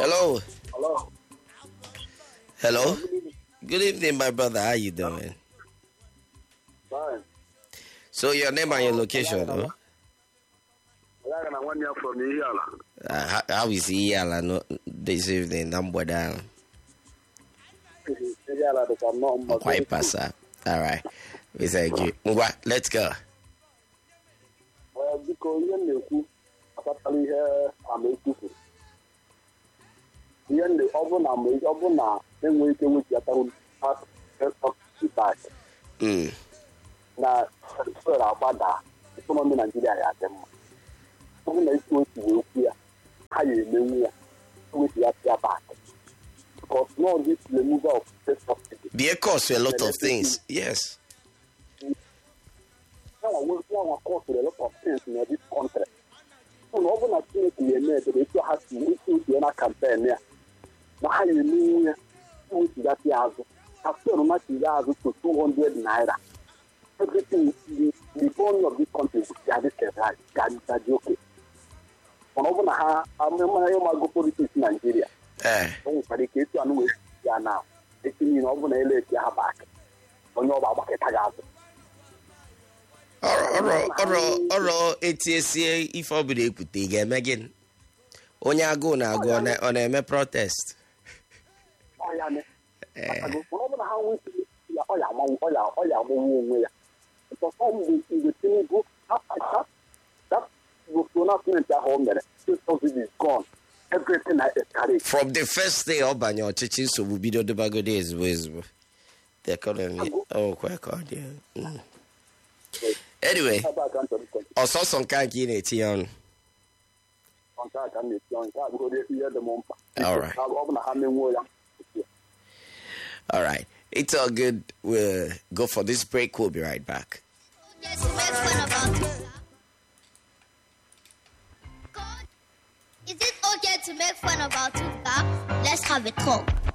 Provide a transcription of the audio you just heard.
Hello. Hello. Hello. Good evening, my brother. How you doing? Fine. So your name and your location, no? I want you from Ihiala. How is Iyala no, this evening? I'm down. Ihiala, the Kanom. Quite pass up. All right. We thank you. Let's go. Because you apparently I'm a cuckoo. The oven then we can with your town of the back. Now, Abada, the economy Nigeria at them. When they go to here, how you know with your back. Because no, this removal of the subsidy. Be a cause for a lot of things. Yes. Now, I will cause for a lot of things in this country. So, over a thing to the they still have to issue the campaign here. Now, how you mean that Yazo? After much Yazo to 200 naira. Everything, the phone of this country is Gadis okay. On over I'm go politics in Nigeria. Don't predicate to anyway now. It's in over the LA back. On your back at Oro ATSA if I be able to get again. Onya go na go on a protest. Oh yeah, over how we oh perform in the same book that was not meant at home there. This subsidy is gone. Everything I carry. From the first day of Banyo Chichi, so we be the bago days with the economy. Oh, quite hard, yeah. Anyway, I saw some kind in it, young. All right. All right. It's all good. We'll go for this break. We'll be right back. Is it okay to make fun about it? Let's have a talk.